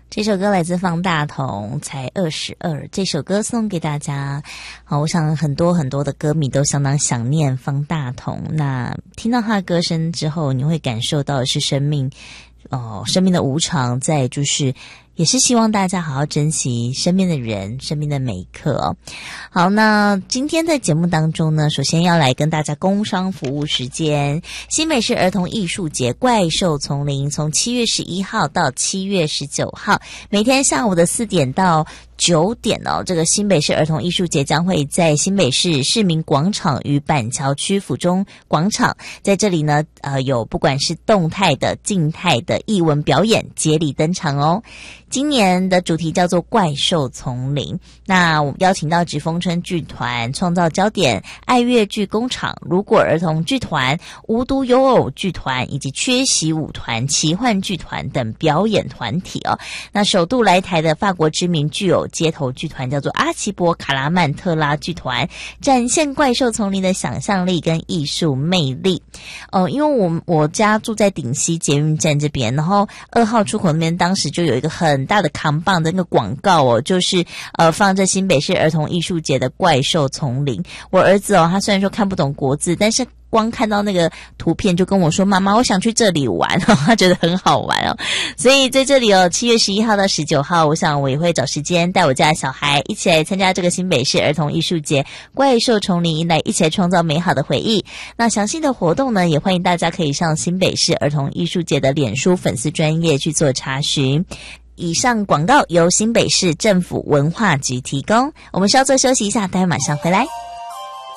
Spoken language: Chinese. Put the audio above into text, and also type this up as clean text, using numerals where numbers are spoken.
这首歌来自方大同，才22。这首歌送给大家。好，我想很多很多的歌迷都相当想念方大同。那听到他的歌声之后，你会感受到的是生命的无常，再就是也是希望大家好好珍惜身边的人，身边的每一刻哦。好，那今天在节目当中呢，首先要来跟大家工商服务时间。新北市儿童艺术节怪兽丛林从7月11号到7月19号，每天下午的4点到9点哦，这个新北市儿童艺术节将会在新北市市民广场与板桥区府中广场，在这里呢有不管是动态的静态的艺文表演接力登场哦。今年的主题叫做怪兽丛林，那我们邀请到直风村剧团、创造焦点、爱乐剧工厂、如果儿童剧团、无独有偶剧团以及缺席舞团、奇幻剧团等表演团体哦。那首度来台的法国知名剧偶街头剧团叫做阿奇博卡拉曼特拉剧团，展现怪兽丛林的想象力跟艺术魅力。因为我家住在顶溪捷运站这边，然后2号出口那边当时就有一个很大的扛棒的那个广告哦，就是放着新北市儿童艺术节的怪兽丛林。我儿子他虽然说看不懂国字，但是光看到那个图片就跟我说，妈妈我想去这里玩他觉得很好玩哦。所以在这里7月11号到19号，我想我也会找时间带我家的小孩一起来参加这个新北市儿童艺术节怪兽丛林，来一起来创造美好的回忆。那详细的活动呢，也欢迎大家可以上新北市儿童艺术节的脸书粉丝专页去做查询。以上广告由新北市政府文化局提供。我们稍作休息一下，待会马上回来。